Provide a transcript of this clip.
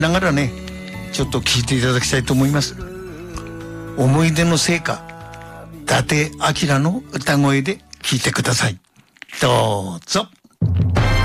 ながらね、ちょっと聴いていただきたいと思います。思い出の聖歌、伊達明の歌声で聴いてください。どうぞ。